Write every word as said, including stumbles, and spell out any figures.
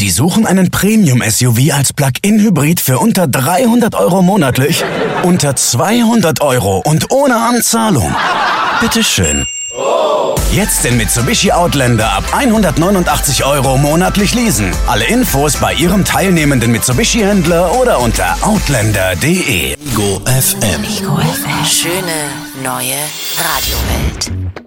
Sie suchen einen Premium-S U V als Plug-in-Hybrid für unter dreihundert Euro monatlich? Unter zweihundert Euro und ohne Anzahlung? Bitteschön. Jetzt den Mitsubishi Outlander ab hundertneunundachtzig Euro monatlich leasen. Alle Infos bei Ihrem teilnehmenden Mitsubishi-Händler oder unter outlander punkt de. Ego F M. Ego F M. Schöne neue Radiowelt.